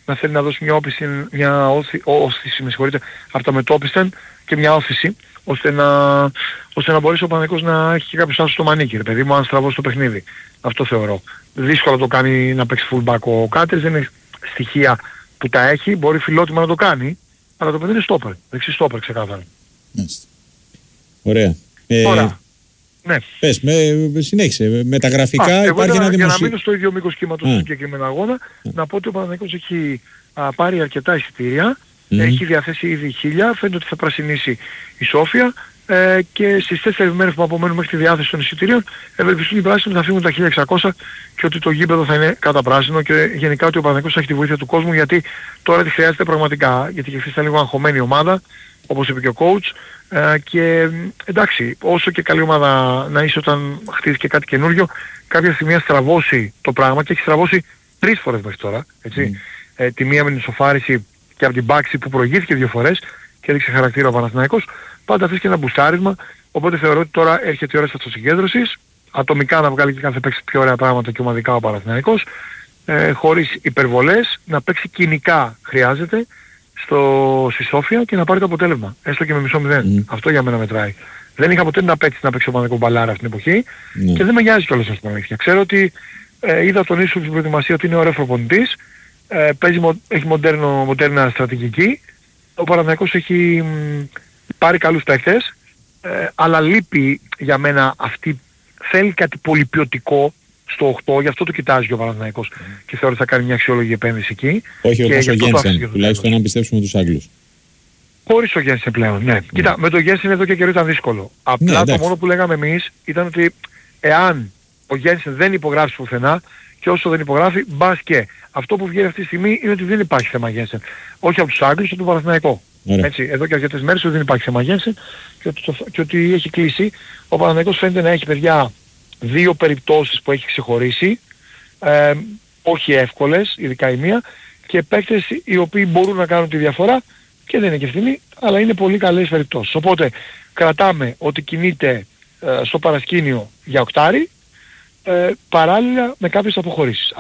να θέλει να δώσει μια όθηση από τα μετώπισθεν και μια όθηση ώστε να μπορέσει ο Παναθηναϊκός να έχει και κάποιος άσος στο μανίκι, ρε παιδί μου, αν στραβώσει το παιχνίδι. Αυτό θεωρώ. Δύσκολο το κάνει να παίξει fullback ο Κάτρης, δεν είναι στοιχεία που τα έχει, μπορεί φιλότιμα να το κάνει, αλλά το παιδί είναι στόπερ, δεξί στόπερ ξεκάθαρα. Ωραία. Τώρα, ναι. Πες, συνέχισε. Με τα γραφικά υπάρχει ένα για να μείνω στο ίδιο μήκος κύματος του συγκεκριμένου αγώνα, να πω ότι ο Παναθηναϊκός έχει πάρει αρκετά εισιτήρια, έχει διαθέσει ήδη 1.000, φαίνεται ότι θα πρασινίσει η Σόφια και στις 4 μέρες που απομένουν μέχρι τη διάθεση των εισιτήριων ευελπιστούν οι πράσινοι θα φύγουν τα 1.600 και ότι το γήπεδο θα είναι κατά πράσινο και γενικά ότι ο Παναθηναϊκός θα έχει τη βοήθεια του κόσμου, γιατί τώρα τη χρειάζεται πραγματικά, γιατί και χθες ήταν λίγο αγχωμένη η ομάδα, όπως είπε και ο coach, και εντάξει, όσο και καλή ομάδα να είσαι όταν χτίσεις και κάτι καινούριο, κάποια στιγμή να στραβώσει το πράγμα και έχει στραβώσει 3 φορές μέχρι τώρα, έτσι. Τη μία με την ισοφάριση και από την μπάξη που προηγήθηκε 2 φορές και έδειξε χαρακτήρα ο Παναθηναϊκός, πάντα αφήσει και ένα μπουστάρισμα, οπότε θεωρώ ότι τώρα έρχεται η ώρα της αυτοσυγκέντρωσης, ατομικά να βγάλει και κάθε παίξει πιο ωραία πράγματα και ομαδικά ο Παναθηναϊκός, χωρίς υπερβολές, να παίξει κοινικά χρειάζεται στη Σόφια και να πάρει το αποτέλεσμα, έστω και με μισό 0. Αυτό για μένα μετράει. Δεν είχα ποτέ να παίξει ο Παναθηναϊκό μπαλάρα αυτήν την εποχή και δεν με νοιάζει κιόλας να σου πω αλήθεια. Ξέρω ότι είδα τον Ίσου στην προετοιμασία ότι είναι ωραίος προπονητής, έχει μοντέρνα στρατηγική, ο Παναθηναϊκός έχει πάρει καλούς παίκτες, αλλά λείπει για μένα αυτή, θέλει κάτι πολυποιωτικό στο 8, γι' αυτό το κοιτάζει ο Παναθηναϊκός και θεωρώ ότι θα κάνει μια αξιόλογη επένδυση εκεί. Όχι όπως ο Γένσεν, τουλάχιστον να πιστέψουμε τους Άγγλους. Χωρίς ο Γένσεν πλέον, ναι. Κοίτα, με το Γένσεν εδώ και καιρό ήταν δύσκολο. Απλά το μόνο που λέγαμε εμείς ήταν ότι εάν ο Γένσεν δεν υπογράψει πουθενά και όσο δεν υπογράφει, μπας και. Αυτό που βγαίνει αυτή τη στιγμή είναι ότι δεν υπάρχει θέμα Γένσεν. Όχι από τους Άγγλους, από τον Παναθηναϊκό. Έτσι, εδώ και αρκετές μέρες ότι δεν υπάρχει θέμα Γένσεν και ότι έχει κλείσει. Ο Παναθηναϊκός φαίνεται να έχει, παιδιά, 2 περιπτώσεις που έχει ξεχωρίσει, όχι εύκολες, ειδικά η μία, και παίκτες οι οποίοι μπορούν να κάνουν τη διαφορά και δεν είναι και ευθυνή, αλλά είναι πολύ καλές περιπτώσεις. Οπότε κρατάμε ότι κινείται στο παρασκήνιο για οκτάρι, παράλληλα με κάποιες αποχωρήσεις.